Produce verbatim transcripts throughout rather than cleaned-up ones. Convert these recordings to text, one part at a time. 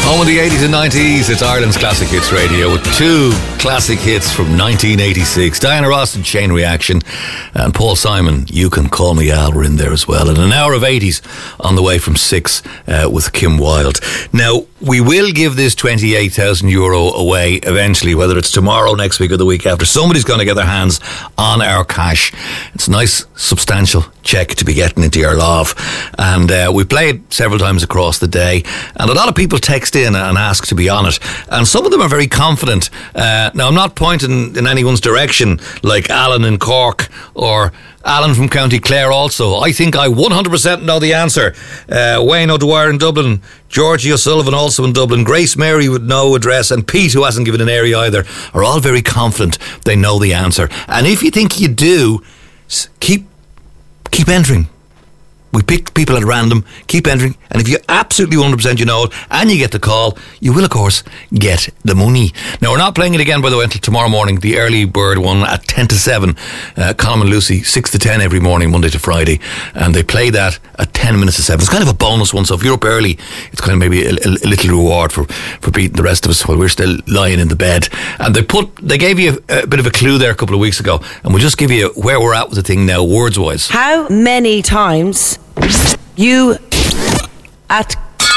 Home of the eighties and nineties, it's Ireland's Classic Hits Radio with two classic hits from nineteen eighty-six. Diana Ross and Chain Reaction, and Paul Simon, You Can Call Me Al, were in there as well. And an hour of eighties on the way from six uh, with Kim Wilde. Now, we will give this twenty-eight thousand euro away eventually, whether it's tomorrow, next week or the week after. Somebody's going to get their hands on our cash. It's a nice, substantial cheque to be getting into your love. And uh, we play it several times across the day, and a lot of people text in and ask to be on it, and some of them are very confident. Uh, now, I'm not pointing in anyone's direction, like Alan in Cork or Alan from County Clare also. I think I one hundred percent know the answer. Uh, Wayne O'Dwyer in Dublin, Georgie O'Sullivan also in Dublin, Grace Mary with no address, and Pete, who hasn't given an area either, are all very confident they know the answer. And if you think you do, keep keep entering. We pick people at random, keep entering, and if you absolutely one hundred percent you know it, and you get the call, you will of course get the money. Now, we're not playing it again, by the way, until tomorrow morning, the early bird one at ten to seven. uh, Colm and Lucy, six to ten every morning, Monday to Friday, and they play that at ten minutes to seven. It's kind of a bonus one, so if you're up early, it's kind of maybe a, a, a little reward for, for beating the rest of us while we're still lying in the bed. And they put they gave you a, a bit of a clue there a couple of weeks ago, and we'll just give you where we're at with the thing now, words wise. How many times you at...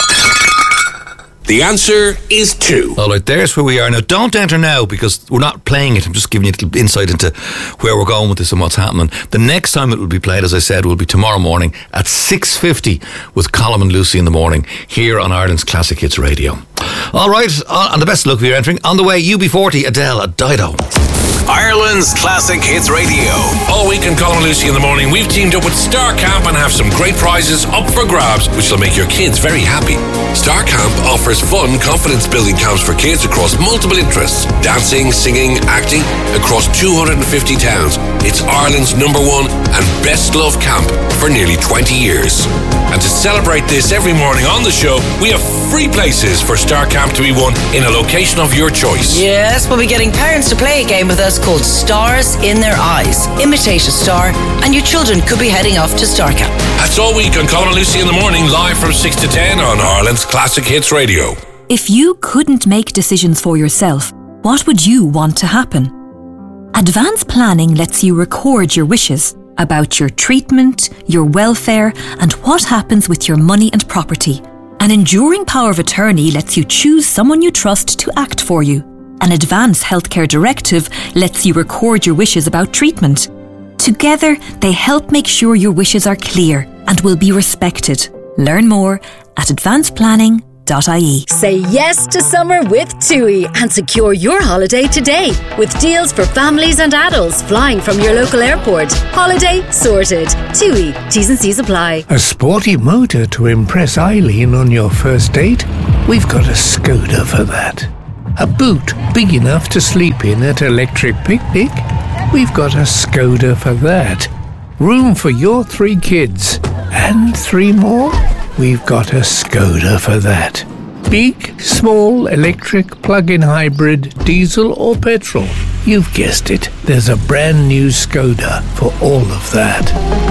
The answer is two. All right, there's where we are. Now, don't enter now because we're not playing it. I'm just giving you a little insight into where we're going with this and what's happening. The next time it will be played, as I said, will be tomorrow morning at six fifty with Colm and Lucy in the morning here on Ireland's Classic Hits Radio. All right, and the best of luck if you're entering. On the way, U B forty, Adele at Dido. Ireland's Classic Hits Radio. All week on Colm and Lucy in the morning, we've teamed up with Star Camp and have some great prizes up for grabs, which will make your kids very happy. Star Camp offers fun, confidence-building camps for kids across multiple interests. Dancing, singing, acting, across two hundred fifty towns. It's Ireland's number one and best loved camp for nearly twenty years. And to celebrate this every morning on the show, we have free places for Star Camp to be won in a location of your choice. Yes, we'll be getting parents to play a game with us called Stars in Their Eyes. Imitate a star, and your children could be heading off to Star Camp. That's all week on Colm and Lucy in the morning, live from six to ten on Ireland's Classic Hits Radio. If you couldn't make decisions for yourself, what would you want to happen? Advanced planning lets you record your wishes about your treatment, your welfare, and what happens with your money and property. An enduring power of attorney lets you choose someone you trust to act for you. An advanced healthcare directive lets you record your wishes about treatment. Together, they help make sure your wishes are clear and will be respected. Learn more at advanced planning dot I E. Say yes to summer with TUI and secure your holiday today with deals for families and adults flying from your local airport. Holiday sorted. TUI. T's and C's apply. A sporty motor to impress Eileen on your first date? We've got a Skoda for that. A boot big enough to sleep in at Electric Picnic? We've got a Skoda for that. Room for your three kids and three more? We've got a Skoda for that. Big, small, electric, plug-in hybrid, diesel or petrol? You've guessed it. There's a brand new Skoda for all of that.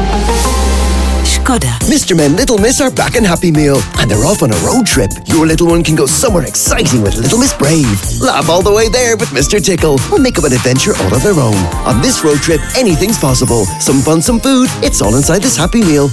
Skoda. Mister Men, Little Miss are back in Happy Meal, and they're off on a road trip. Your little one can go somewhere exciting with Little Miss Brave. Laugh all the way there with Mister Tickle, or make up an adventure all of their own. On this road trip, anything's possible. Some fun, some food. It's all inside this Happy Meal.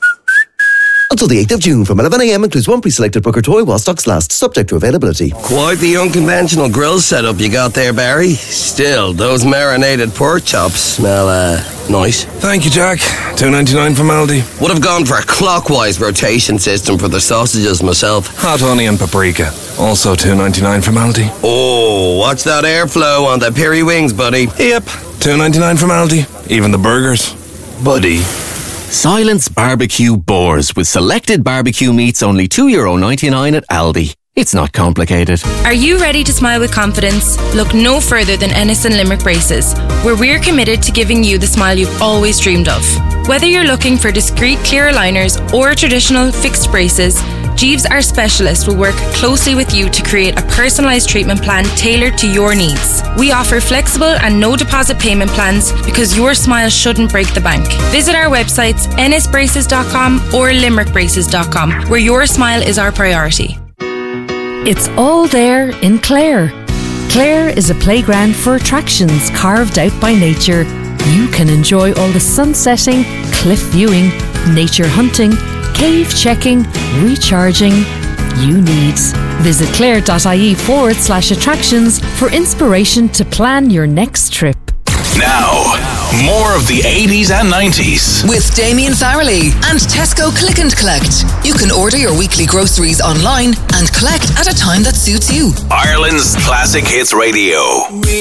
Until the eighth of June from eleven a.m. includes one pre-selected Booker toy while stocks last, subject to availability. Quite the unconventional grill setup you got there, Barry. Still, those marinated pork chops smell, uh, nice. Thank you, Jack. two ninety-nine from Aldi. Would have gone for a clockwise rotation system for the sausages myself. Hot honey and paprika. Also two ninety-nine from Aldi. Oh, watch that airflow on the peri wings, buddy. Yep. two ninety-nine from Aldi. Even the burgers. Buddy. Silence Barbecue Boars with selected barbecue meats only two euro ninety-nine at Aldi. It's not complicated. Are you ready to smile with confidence? Look no further than Ennis and Limerick Braces, where we're committed to giving you the smile you've always dreamed of. Whether you're looking for discreet clear aligners or traditional fixed braces, Jeeves, our specialist, will work closely with you to create a personalised treatment plan tailored to your needs. We offer flexible and no deposit payment plans because your smile shouldn't break the bank. Visit our websites ennis braces dot com or limerick braces dot com, where your smile is our priority. It's all there in Clare. Clare is a playground for attractions carved out by nature. You can enjoy all the sunsetting, cliff viewing, nature hunting, cave checking, recharging you need. Visit clare.ie forward slash attractions for inspiration to plan your next trip. Now, more of the eighties and nineties. With Damien Farrelly and Tesco Click and Collect. You can order your weekly groceries online and collect at a time that suits you. Ireland's Classic Hits Radio.